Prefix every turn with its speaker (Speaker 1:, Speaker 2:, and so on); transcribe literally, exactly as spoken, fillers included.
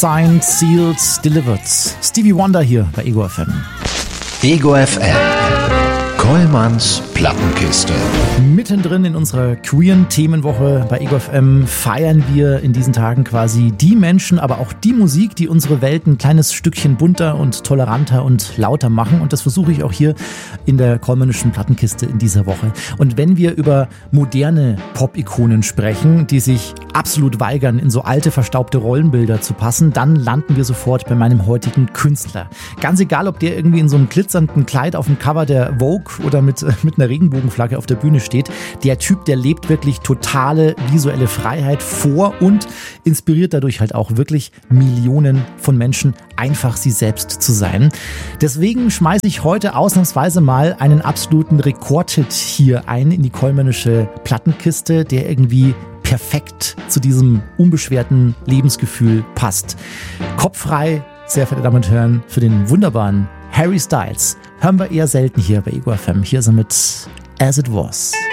Speaker 1: Signed, Sealed, Delivered. Stevie Wonder hier bei Ego F M.
Speaker 2: Ego F M. Kollmanns Plattenkiste.
Speaker 1: Mittendrin in unserer queeren Themenwoche bei Ego F M feiern wir in diesen Tagen quasi die Menschen, aber auch die Musik, die unsere Welt ein kleines Stückchen bunter und toleranter und lauter machen. Und das versuche ich auch hier in der kollmännischen Plattenkiste in dieser Woche. Und wenn wir über moderne Pop-Ikonen sprechen, die sich absolut weigern, in so alte, verstaubte Rollenbilder zu passen, dann landen wir sofort bei meinem heutigen Künstler. Ganz egal, ob der irgendwie in so einem glitzernden Kleid auf dem Cover der Vogue oder mit, mit einer Regenbogenflagge auf der Bühne steht. Der Typ, der lebt wirklich totale visuelle Freiheit vor und inspiriert dadurch halt auch wirklich Millionen von Menschen, einfach sie selbst zu sein. Deswegen schmeiße ich heute ausnahmsweise mal einen absoluten Rekordhit hier ein in die kollmännische Plattenkiste, der irgendwie perfekt zu diesem unbeschwerten Lebensgefühl passt. Kopffrei, sehr verehrte Damen und Herren, für den wunderbaren Harry Styles. Hören wir eher selten hier bei Ego F M. Hier ist er mit As It Was.